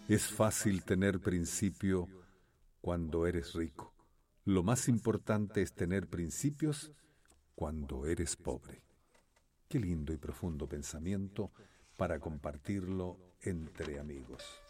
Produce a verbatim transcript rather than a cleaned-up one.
Es fácil tener principio cuando eres rico. Lo más importante es tener principios cuando eres pobre. Qué lindo y profundo pensamiento para compartirlo entre amigos.